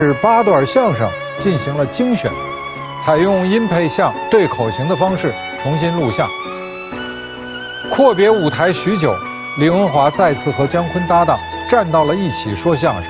是8段相声进行了精选，采用音配相、对口型的方式重新录像。阔别舞台许久，李文华再次和姜昆搭档站到了一起说相声。